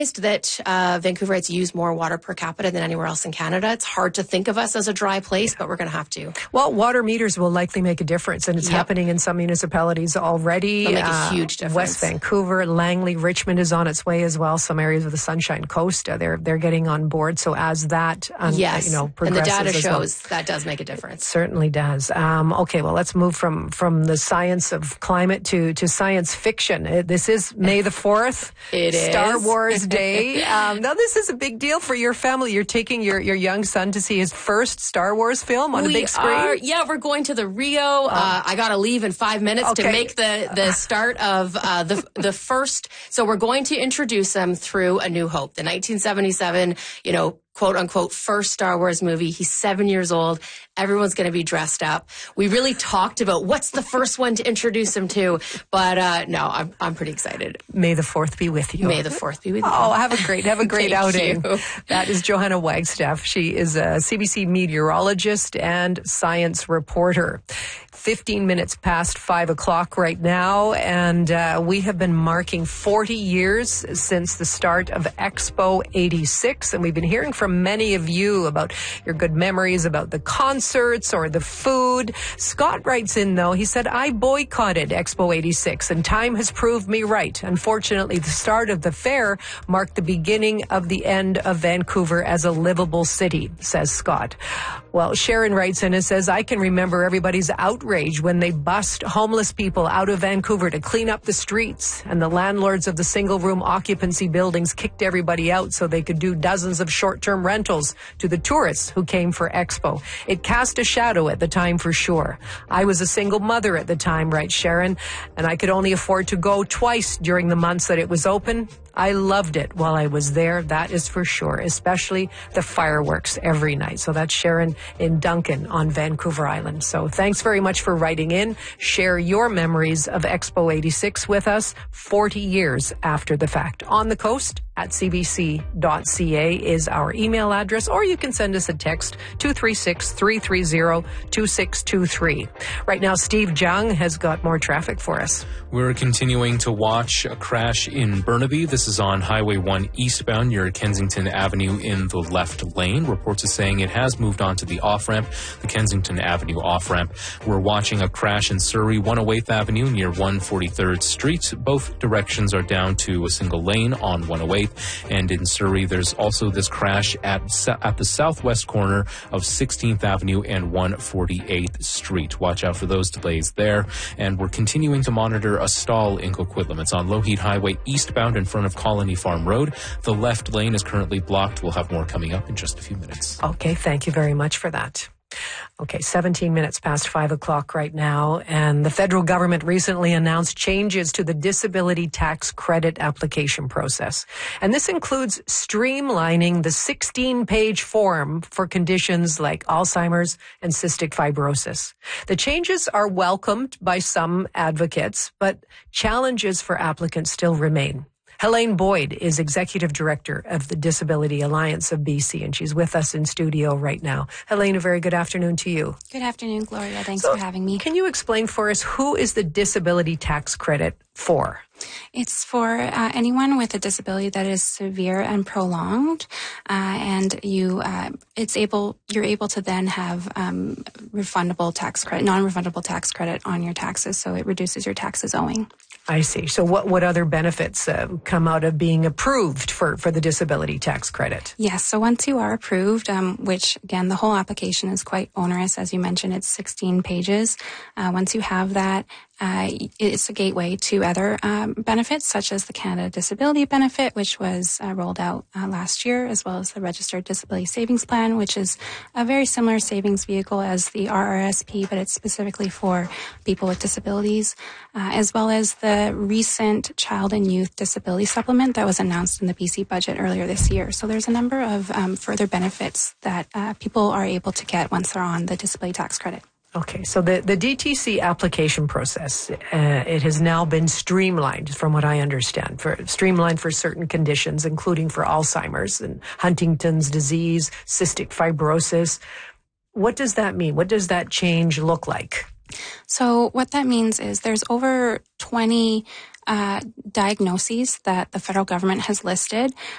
that Vancouverites use more water per capita than anywhere else in Canada. It's hard to think of us as a dry place, but we're going to have to. Well, water meters will likely make a difference, and it's happening in some municipalities already. It'll make a huge difference. West Vancouver, Langley, Richmond is on its way as well. Some areas of the Sunshine Coast, they're getting on board. So as that progresses, and the data shows that does make a difference. It certainly does. Okay, well, let's move from the science of climate to science fiction. This is May the 4th. It is Star Wars Day. Now, this is a big deal for your family. You're taking your young son to see his first Star Wars film on a big screen? We're going to the Rio. I got to leave in 5 minutes to make the start of the first. So we're going to introduce him through A New Hope, the 1977, quote unquote, first Star Wars movie. He's 7 years old. Everyone's going to be dressed up. We really talked about what's the first one to introduce him to, but no, I'm pretty excited. May the 4th be with you. May the 4th be with you. Oh, have a great outing. You. That is Johanna Wagstaff. She is a CBC meteorologist and science reporter. 15 minutes past 5 o'clock right now, and we have been marking 40 years since the start of Expo 86, and we've been hearing from many of you about your good memories about the concerts or the food. Scott writes in, though, he said, I boycotted Expo 86, and time has proved me right. Unfortunately, the start of the fair marked the beginning of the end of Vancouver as a livable city, says Scott. Well, Sharon writes in and says, I can remember everybody's outrage when they bussed homeless people out of Vancouver to clean up the streets, and the landlords of the single-room occupancy buildings kicked everybody out so they could do dozens of short-term rentals to the tourists who came for Expo. It cast a shadow at the time for sure. I was a single mother at the time, writes Sharon, and I could only afford to go twice during the months that it was open. I loved it while I was there, that is for sure, especially the fireworks every night. So that's Sharon in Duncan on Vancouver Island. So thanks very much for writing in. Share your memories of Expo 86 with us 40 years after the fact. On the Coast at cbc.ca is our email address, or you can send us a text 236-330-2623. Right now, Steve Jung has got more traffic for us. We're continuing to watch a crash in Burnaby. This is on Highway 1 eastbound near Kensington Avenue in the left lane. Reports are saying it has moved on to the off-ramp, the Kensington Avenue off-ramp. We're watching a crash in Surrey, 108th Avenue near 143rd Street. Both directions are down to a single lane on 108th. And in Surrey, there's also this crash at the southwest corner of 16th Avenue and 148th Street. Watch out for those delays there. And we're continuing to monitor a stall in Coquitlam. It's on Lougheed Highway eastbound in front of Colony Farm Road. The left lane is currently blocked. We'll have more coming up in just a few minutes. Okay, thank you very much for that. Okay, 17 minutes past 5 o'clock right now, and the federal government recently announced changes to the disability tax credit application process. And this includes streamlining the 16-page form for conditions like Alzheimer's and cystic fibrosis. The changes are welcomed by some advocates, but challenges for applicants still remain. Helene Boyd is Executive Director of the Disability Alliance of BC, and she's with us in studio right now. Helene, a very good afternoon to you. Good afternoon, Gloria. Thanks for having me. Can you explain for us, who is the disability tax credit for? It's for anyone with a disability that is severe and prolonged, and you're able to then have refundable tax credit, non-refundable tax credit on your taxes, so it reduces your taxes owing. I see. So what other benefits come out of being approved for the disability tax credit? Yes. So once you are approved, which again, the whole application is quite onerous. As you mentioned, it's 16 pages. Once you have that, it's a gateway to other benefits, such as the Canada Disability Benefit, which was rolled out last year, as well as the Registered Disability Savings Plan, which is a very similar savings vehicle as the RRSP, but it's specifically for people with disabilities, as well as the recent Child and Youth Disability Supplement that was announced in the BC budget earlier this year. So there's a number of further benefits that people are able to get once they're on the disability tax credit. Okay, so the DTC application process, it has now been streamlined, from what I understand, streamlined for certain conditions, including for Alzheimer's and Huntington's disease, cystic fibrosis. What does that mean? What does that change look like? So what that means is there's over 20 diagnoses that the federal government has listed